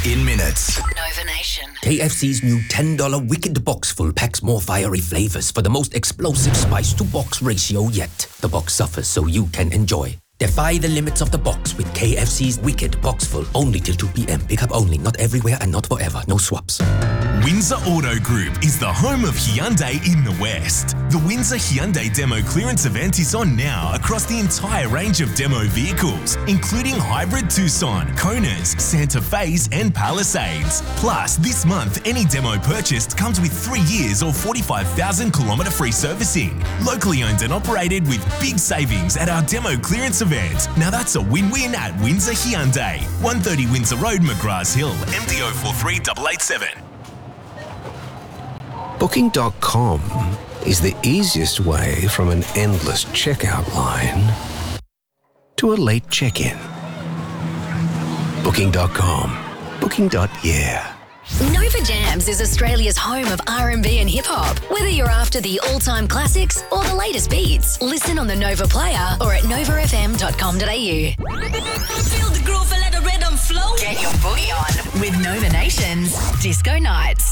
in minutes. Nova Nation. KFC's new $10 Wicked Box Full packs more fiery flavors for the most explosive spice to box ratio yet. The box suffers so you can enjoy. Defy the limits of the box with KFC's Wicked Box Full. Only till 2 p.m. Pick up only. Not everywhere and not forever. No swaps. Windsor Auto Group is the home of Hyundai in the West. The Windsor Hyundai Demo Clearance event is on now across the entire range of demo vehicles, including hybrid Tucson, Konas, Santa Fe's and Palisades. Plus, this month, any demo purchased comes with 3 years or 45,000 kilometre free servicing. Locally owned and operated with big savings at our Demo Clearance event. Now that's a win-win at Windsor Hyundai. 130 Windsor Road, McGrath Hill, MD 043887. Booking.com is the easiest way from an endless checkout line to a late check-in. Booking.com. Booking.yeah. Nova Jams is Australia's home of R&B and hip-hop. Whether you're after the all-time classics or the latest beats, listen on the Nova Player or at novafm.com.au. Feel the groove and let the rhythm flow. Get your booty on with Nova Nation's Disco Nights.